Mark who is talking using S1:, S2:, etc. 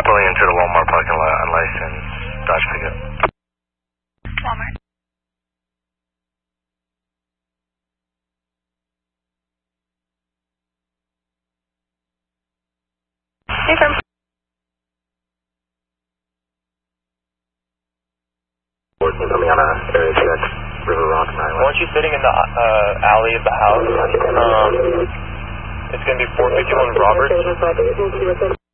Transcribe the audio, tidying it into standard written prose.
S1: pulling into the Walmart parking lot, unlicensed Dodge pickup.
S2: Walmart. Hey, firm.
S1: Coming on a area check, River Rock, Maryland.
S3: Once you're sitting in the alley of the house, it's going to be 451 Roberts.